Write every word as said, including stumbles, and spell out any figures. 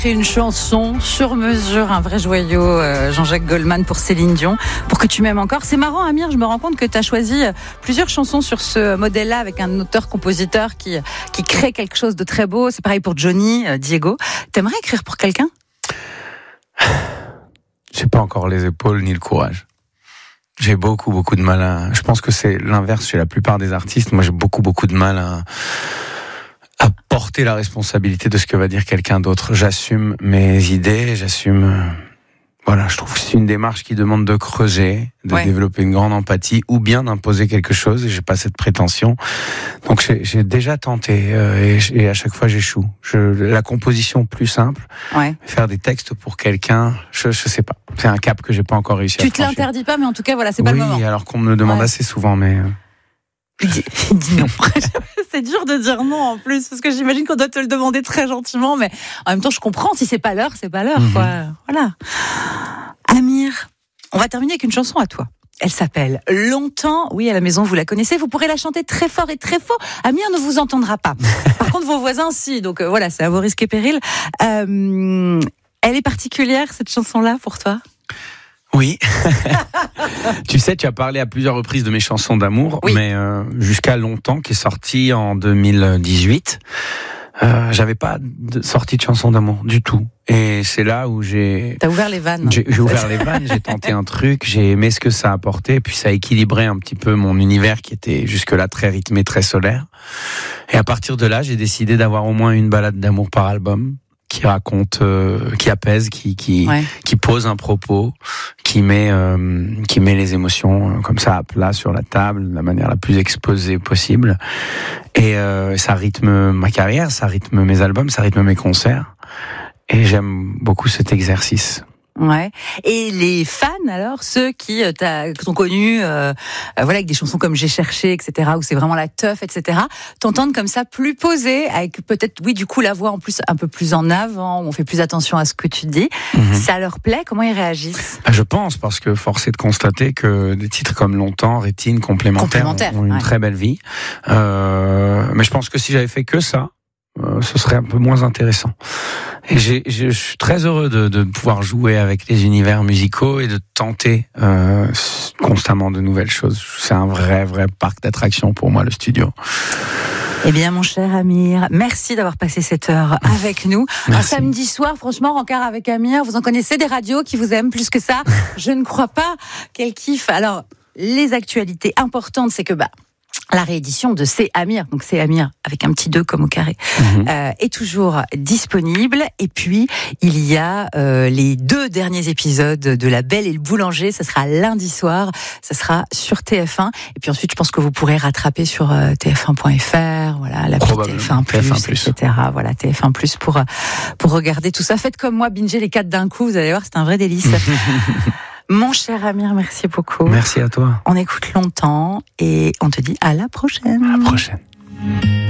C'est une chanson sur mesure, un vrai joyau, euh, Jean-Jacques Goldman pour Céline Dion, pour que tu m'aimes encore. C'est marrant, Amir, je me rends compte que tu as choisi plusieurs chansons sur ce modèle-là avec un auteur-compositeur qui, qui crée quelque chose de très beau. C'est pareil pour Johnny, euh, Diego. T'aimerais écrire pour quelqu'un ? J'ai pas encore les épaules ni le courage. J'ai beaucoup, beaucoup de mal à... Je pense que c'est l'inverse chez la plupart des artistes. Moi, j'ai beaucoup, beaucoup de mal à... à porter la responsabilité de ce que va dire quelqu'un d'autre. J'assume mes idées, j'assume... euh, Voilà, je trouve que c'est une démarche qui demande de creuser, de Ouais. développer une grande empathie, ou bien d'imposer quelque chose, et j'ai pas cette prétention. Donc j'ai, j'ai déjà tenté, euh, et, et à chaque fois j'échoue. Je, la composition plus simple, Ouais. faire des textes pour quelqu'un, je, je sais pas. C'est un cap que j'ai pas encore réussi à Tu te franchir. l'interdis pas, mais en tout cas, voilà, c'est pas oui, le moment. alors qu'on me le demande Ouais. assez souvent, mais... euh, Il dit, il dit non. C'est dur de dire non en plus, parce que j'imagine qu'on doit te le demander très gentiment, mais en même temps, je comprends. Si c'est pas l'heure, c'est pas l'heure, Mhm. quoi. Voilà. Amir, on va terminer avec une chanson à toi. Elle s'appelle Longtemps. Oui, à la maison, vous la connaissez. Vous pourrez la chanter très fort et très fort. Amir ne vous entendra pas. Par contre, vos voisins, si. Donc euh, voilà, c'est à vos risques et périls. Euh, elle est particulière, cette chanson-là, pour toi ? Oui. Tu sais, tu as parlé à plusieurs reprises de mes chansons d'amour, Oui. mais euh, jusqu'à longtemps, qui est sorti en deux mille dix-huit, euh, j'avais pas de sortie de chanson d'amour du tout. Et c'est là où j'ai T'as ouvert les vannes. j'ai, j'ai ouvert les vannes, j'ai tenté un truc, j'ai aimé ce que ça apportait, puis ça a équilibré un petit peu mon univers qui était jusque-là très rythmé, très solaire. Et à partir de là, j'ai décidé d'avoir au moins une balade d'amour par album, qui raconte, euh, qui apaise, qui qui Ouais. qui pose un propos, qui met euh, qui met les émotions euh, comme ça à plat sur la table, de la manière la plus exposée possible. Et euh, ça rythme ma carrière, ça rythme mes albums, ça rythme mes concerts. Et j'aime beaucoup cet exercice. Ouais. Et les fans, alors, ceux qui euh, t'as, qui t'ont connu, euh, euh, voilà, avec des chansons comme J'ai cherché, et cetera, où c'est vraiment la teuf, et cetera, t'entendent comme ça plus posé, avec peut-être, oui, du coup, la voix en plus un peu plus en avant, où on fait plus attention à ce que tu dis. Mhm. Ça leur plaît? Comment ils réagissent? Ah, je pense, parce que force est de constater que des titres comme Longtemps, Rétine, Complémentaire, Complémentaire, ont une ouais. très belle vie. Euh, mais je pense que si j'avais fait que ça, euh, ce serait un peu moins intéressant. Et j'ai, je suis très heureux de, de pouvoir jouer avec les univers musicaux et de tenter euh, constamment de nouvelles choses. C'est un vrai, vrai parc d'attractions pour moi, le studio. Eh bien, mon cher Amir, merci d'avoir passé cette heure avec nous. Un Merci. samedi soir, franchement, rencard avec Amir. Vous en connaissez des radios qui vous aiment plus que ça? Je ne crois pas. Quel kiff. Alors, les actualités importantes, c'est que, bah, la réédition de C'est Amir, donc C'est Amir avec un petit deux comme au carré, Mhm. euh, est toujours disponible. Et puis, il y a euh, les deux derniers épisodes de La Belle et le Boulanger. Ça sera lundi soir. Ça sera sur T F un. Et puis ensuite, je pense que vous pourrez rattraper sur euh, T F un point F R, voilà, l'appli Probablement. T F un plus, T F un plus. et cetera. Voilà, T F un plus pour, euh, pour regarder tout ça. Faites comme moi, bingez les quatre d'un coup. Vous allez voir, c'est un vrai délice. Mon cher Amir, merci beaucoup. Merci à toi. On écoute Longtemps et on te dit à la prochaine. À la prochaine.